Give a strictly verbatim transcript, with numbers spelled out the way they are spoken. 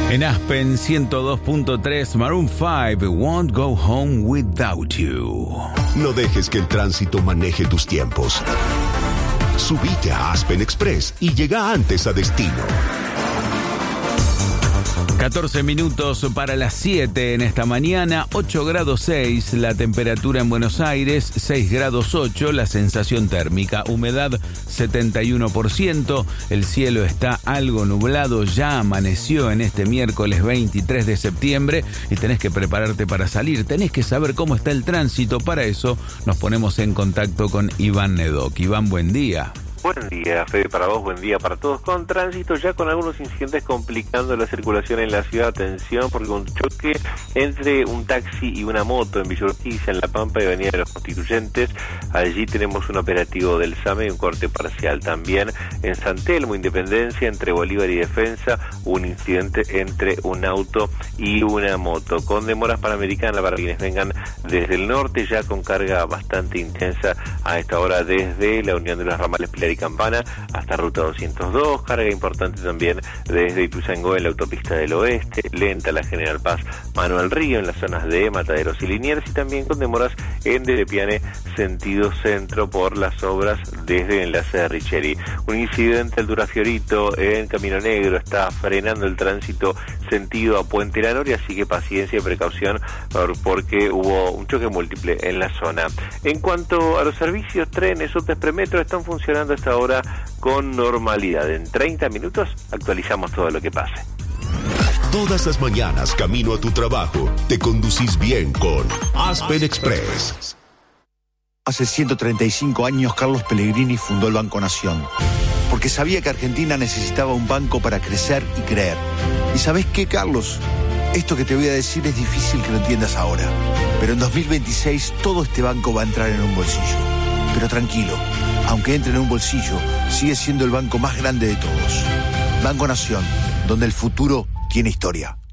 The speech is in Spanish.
En Aspen ciento dos punto tres, Maroon cinco, Won't Go Home Without You. No dejes que el tránsito maneje tus tiempos. Subite a Aspen Express y llega antes a destino. catorce minutos para las siete en esta mañana, ocho grados seis, la temperatura en Buenos Aires, seis grados ocho, la sensación térmica, humedad setenta y uno por ciento, el cielo está algo nublado, ya amaneció en este miércoles veintitrés de septiembre y tenés que prepararte para salir, tenés que saber cómo está el tránsito, para eso nos ponemos en contacto con Iván Nedoc. Iván, buen día. Buen día, Fede, para vos, buen día para todos. Con tránsito ya con algunos incidentes complicando la circulación en la ciudad. Atención, porque un choque entre un taxi y una moto en Villa Urquiza, en La Pampa y Avenida de los Constituyentes. Allí tenemos un operativo del SAME y un corte parcial. También en San Telmo, Independencia, entre Bolívar y Defensa, un incidente entre un auto y una moto. Con demoras panamericanas para quienes vengan desde el norte, ya con carga bastante intensa a esta hora desde la Unión de los Ramales Pilar y Campana hasta Ruta doscientos dos, carga importante también desde Ituzaingó en la autopista del oeste, lenta la General Paz Manuel Río en las zonas de Mataderos y Liniers, y también con demoras en Derepiane sentido centro por las obras desde el enlace de Richeri. Un incidente al Durafiorito en Camino Negro está frenando el tránsito sentido a Puente La Noria, así que paciencia y precaución porque hubo un choque múltiple en la zona. En cuanto a los servicios, trenes, subtes, premetro están funcionando hasta ahora con normalidad. En treinta minutos actualizamos todo lo que pase. Todas las mañanas, camino a tu trabajo, te conducís bien con Aspen Express. Hace ciento treinta y cinco años, Carlos Pellegrini fundó el Banco Nación, porque sabía que Argentina necesitaba un banco para crecer y creer. ¿Y sabés qué, Carlos? Esto que te voy a decir es difícil que lo entiendas ahora, pero en dos mil veintiséis todo este banco va a entrar en un bolsillo. Pero tranquilo, aunque entre en un bolsillo, sigue siendo el banco más grande de todos. Banco Nación, donde el futuro tiene historia.